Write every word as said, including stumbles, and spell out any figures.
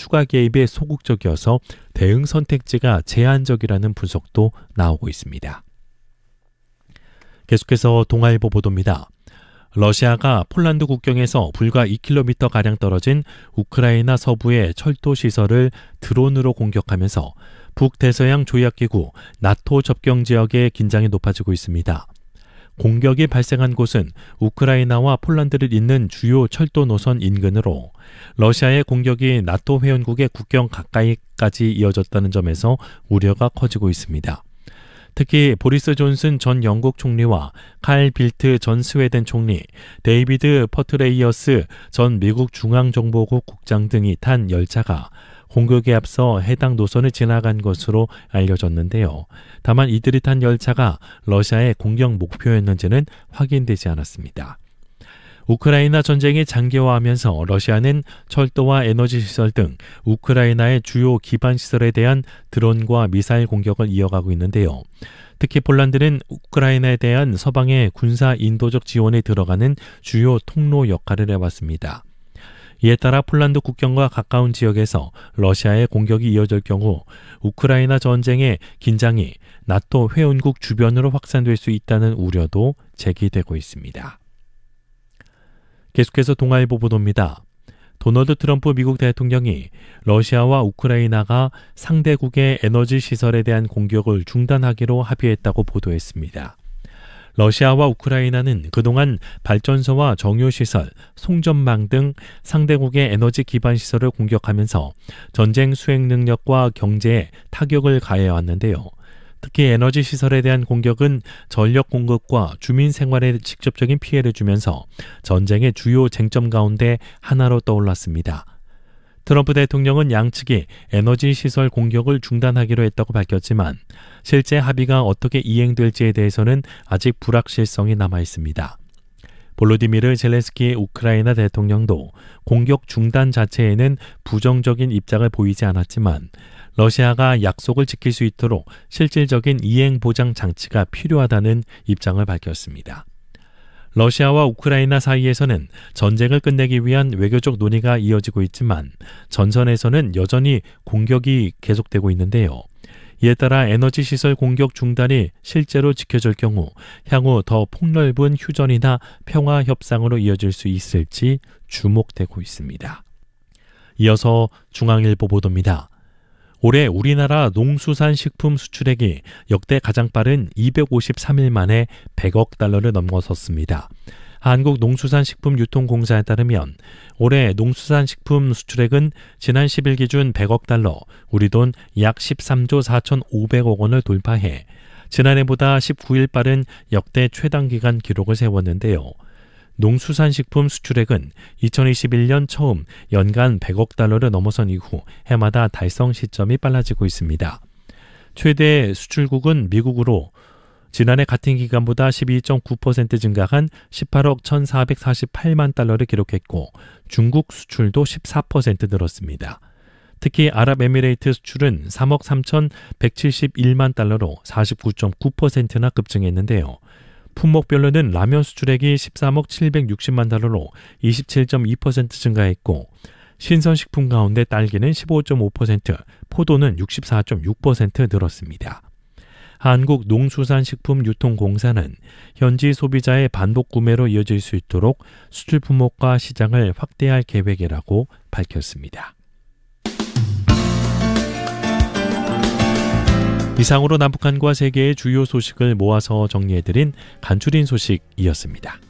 추가 개입에 소극적이어서 대응 선택지가 제한적이라는 분석도 나오고 있습니다. 계속해서 동아일보 보도입니다. 러시아가 폴란드 국경에서 불과 이 킬로미터가량 떨어진 우크라이나 서부의 철도 시설을 드론으로 공격하면서 북대서양 조약기구 나토 접경 지역의 긴장이 높아지고 있습니다. 공격이 발생한 곳은 우크라이나와 폴란드를 잇는 주요 철도 노선 인근으로 러시아의 공격이 나토 회원국의 국경 가까이까지 이어졌다는 점에서 우려가 커지고 있습니다. 특히 보리스 존슨 전 영국 총리와 칼 빌트 전 스웨덴 총리, 데이비드 퍼트레이어스 전 미국 중앙정보국 국장 등이 탄 열차가 공격에 앞서 해당 노선을 지나간 것으로 알려졌는데요. 다만 이들이 탄 열차가 러시아의 공격 목표였는지는 확인되지 않았습니다. 우크라이나 전쟁이 장기화하면서 러시아는 철도와 에너지 시설 등 우크라이나의 주요 기반 시설에 대한 드론과 미사일 공격을 이어가고 있는데요. 특히 폴란드는 우크라이나에 대한 서방의 군사 인도적 지원에 들어가는 주요 통로 역할을 해왔습니다. 이에 따라 폴란드 국경과 가까운 지역에서 러시아의 공격이 이어질 경우 우크라이나 전쟁의 긴장이 나토 회원국 주변으로 확산될 수 있다는 우려도 제기되고 있습니다. 계속해서 동아일보 보도입니다. 도널드 트럼프 미국 대통령이 러시아와 우크라이나가 상대국의 에너지 시설에 대한 공격을 중단하기로 합의했다고 보도했습니다. 러시아와 우크라이나는 그동안 발전소와 정유시설, 송전망 등 상대국의 에너지 기반 시설을 공격하면서 전쟁 수행 능력과 경제에 타격을 가해왔는데요. 특히 에너지 시설에 대한 공격은 전력 공급과 주민 생활에 직접적인 피해를 주면서 전쟁의 주요 쟁점 가운데 하나로 떠올랐습니다. 트럼프 대통령은 양측이 에너지 시설 공격을 중단하기로 했다고 밝혔지만 실제 합의가 어떻게 이행될지에 대해서는 아직 불확실성이 남아 있습니다. 볼로디미르 젤렌스키 우크라이나 대통령도 공격 중단 자체에는 부정적인 입장을 보이지 않았지만 러시아가 약속을 지킬 수 있도록 실질적인 이행 보장 장치가 필요하다는 입장을 밝혔습니다. 러시아와 우크라이나 사이에서는 전쟁을 끝내기 위한 외교적 논의가 이어지고 있지만 전선에서는 여전히 공격이 계속되고 있는데요. 이에 따라 에너지 시설 공격 중단이 실제로 지켜질 경우 향후 더 폭넓은 휴전이나 평화 협상으로 이어질 수 있을지 주목되고 있습니다. 이어서 중앙일보 보도입니다. 올해 우리나라 농수산식품 수출액이 역대 가장 빠른 이백오십삼 일 만에 백억 달러를 넘어섰습니다. 한국농수산식품유통공사에 따르면 올해 농수산식품 수출액은 지난 십 일 기준 백억 달러, 우리 돈 약 십삼조 사천오백억 원을 돌파해 지난해보다 십구 일 빠른 역대 최단기간 기록을 세웠는데요. 농수산식품 수출액은 이천이십일 년 처음 연간 백억 달러를 넘어선 이후 해마다 달성 시점이 빨라지고 있습니다. 최대 수출국은 미국으로 지난해 같은 기간보다 십이 점 구 퍼센트 증가한 십팔억 천사백사십팔만 달러를 기록했고 중국 수출도 십사 퍼센트 늘었습니다. 특히 아랍에미레이트 수출은 삼억 삼천백칠십일만 달러로 사십구 점 구 퍼센트나 급증했는데요. 품목별로는 라면 수출액이 십삼억 칠백육십만 달러로 이십칠 점 이 퍼센트 증가했고 신선식품 가운데 딸기는 십오 점 오 퍼센트, 포도는 육십사 점 육 퍼센트 늘었습니다. 한국농수산식품유통공사는 현지 소비자의 반복 구매로 이어질 수 있도록 수출 품목과 시장을 확대할 계획이라고 밝혔습니다. 이상으로 남북한과 세계의 주요 소식을 모아서 정리해드린 간추린 소식이었습니다.